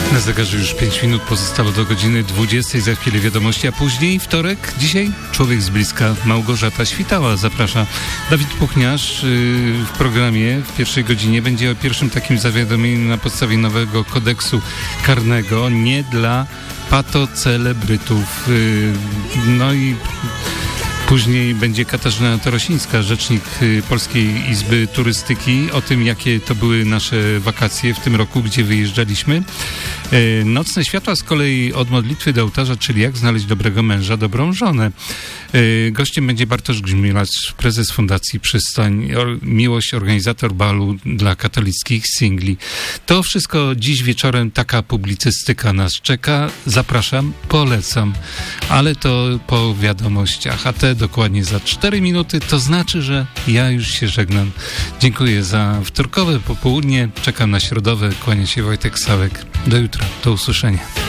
Na zegarze już 5 minut pozostało do godziny 20. Za chwilę wiadomości, a później wtorek. Dzisiaj Człowiek z bliska. Małgorzata Świtała zaprasza. Dawid Puchniarz w programie w pierwszej godzinie będzie o pierwszym takim zawiadomieniu na podstawie nowego kodeksu karnego. Nie dla patocelebrytów. No i później będzie Katarzyna Torosińska, rzecznik Polskiej Izby Turystyki, o tym, jakie to były nasze wakacje w tym roku, gdzie wyjeżdżaliśmy. Nocne światła z kolei od modlitwy do ołtarza, czyli jak znaleźć dobrego męża, dobrą żonę. Gościem będzie Bartosz Grzmilacz, prezes Fundacji Przystań, Miłość, organizator balu dla katolickich singli. To wszystko dziś wieczorem, taka publicystyka nas czeka. Zapraszam, polecam, ale to po wiadomościach, a te dokładnie za 4 minuty, to znaczy, że ja już się żegnam. Dziękuję za wtorkowe popołudnie, czekam na środowe, kłania się Wojtek Sałek. Do jutra, do usłyszenia.